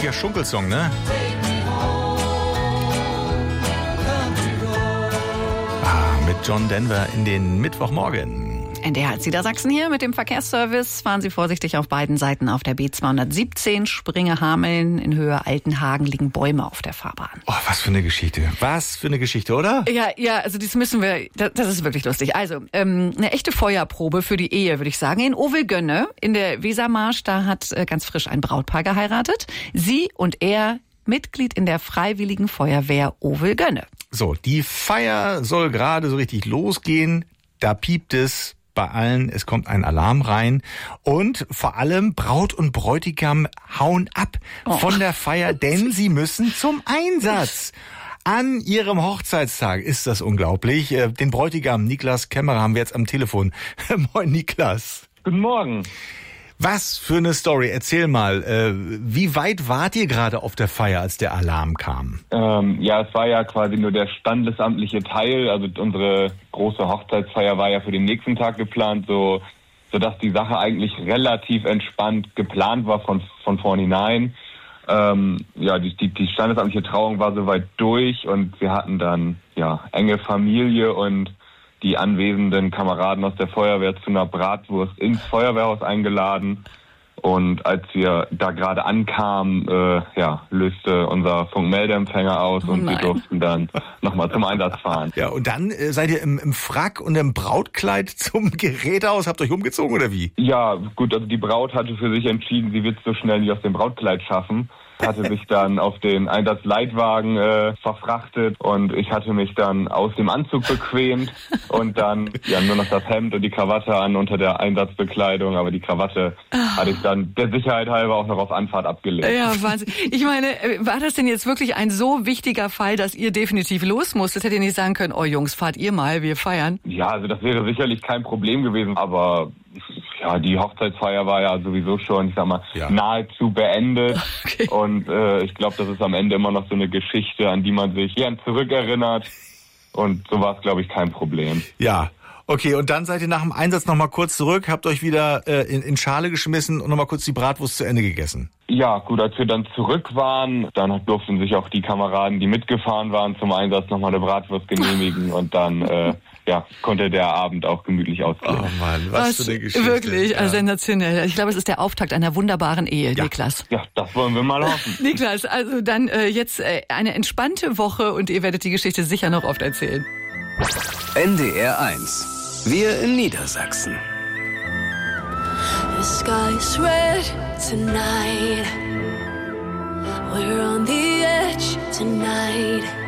richtiger Schunkelsong, ne? Mit John Denver in den Mittwochmorgen. NDR als Niedersachsen hier mit dem Verkehrsservice. Fahren Sie vorsichtig auf beiden Seiten auf der B217 Springe-Hameln. In Höhe Altenhagen liegen Bäume auf der Fahrbahn. Oh, was für eine Geschichte. Was für eine Geschichte, oder? Ja, also das müssen wir, das ist wirklich lustig. Also, eine echte Feuerprobe für die Ehe, würde ich sagen. In Ovelgönne, in der Wesermarsch, da hat ganz frisch ein Brautpaar geheiratet. Sie und er Mitglied in der Freiwilligen Feuerwehr Ovelgönne. So, die Feier soll gerade so richtig losgehen. Da piept es bei allen, es kommt ein Alarm rein und vor allem Braut und Bräutigam hauen ab von der Feier, denn sie müssen zum Einsatz. An ihrem Hochzeitstag ist das unglaublich. Den Bräutigam Niklas Kämmerer haben wir jetzt am Telefon. Moin Niklas. Guten Morgen. Was für eine Story. Erzähl mal, wie weit wart ihr gerade auf der Feier, als der Alarm kam? Ja, es war ja quasi nur der standesamtliche Teil. Also unsere große Hochzeitsfeier war ja für den nächsten Tag geplant, sodass die Sache eigentlich relativ entspannt geplant war von vornherein. Ja, die standesamtliche Trauung war soweit durch und wir hatten dann enge Familie und die anwesenden Kameraden aus der Feuerwehr zu einer Bratwurst ins Feuerwehrhaus eingeladen. Und als wir da gerade ankamen, löste unser Funkmeldeempfänger aus und wir durften dann nochmal zum Einsatz fahren. Ja, und dann seid ihr im Frack und im Brautkleid zum Gerätehaus, habt euch umgezogen oder wie? Ja, gut, also die Braut hatte für sich entschieden, sie wird es so schnell nicht aus dem Brautkleid schaffen. Hatte sich dann auf den Einsatzleitwagen verfrachtet und ich hatte mich dann aus dem Anzug bequemt und dann nur noch das Hemd und die Krawatte an unter der Einsatzbekleidung, aber die Krawatte hatte ich dann der Sicherheit halber auch noch auf Anfahrt abgelegt. Ja, Wahnsinn. Ich meine, war das denn jetzt wirklich ein so wichtiger Fall, dass ihr definitiv los musstet? Hättet ihr nicht sagen können, oh Jungs, fahrt ihr mal, wir feiern? Ja, also das wäre sicherlich kein Problem gewesen, aber ja, die Hochzeitsfeier war ja sowieso schon, nahezu beendet. Okay. Und ich glaube, das ist am Ende immer noch so eine Geschichte, an die man sich gern zurückerinnert. Und so war es, glaube ich, kein Problem. Ja, okay. Und dann seid ihr nach dem Einsatz nochmal kurz zurück, habt euch wieder in Schale geschmissen und nochmal kurz die Bratwurst zu Ende gegessen. Ja, gut, als wir dann zurück waren, dann durften sich auch die Kameraden, die mitgefahren waren zum Einsatz, nochmal eine Bratwurst genehmigen und dann konnte der Abend auch gemütlich ausgehen. Oh Mann, was für eine Geschichte. Wirklich, sensationell. Ich glaube, es ist der Auftakt einer wunderbaren Ehe, Niklas. Ja, das wollen wir mal hoffen. Niklas, also dann jetzt eine entspannte Woche und ihr werdet die Geschichte sicher noch oft erzählen. NDR 1. Wir in Niedersachsen. The sky's red tonight. We're on the edge tonight.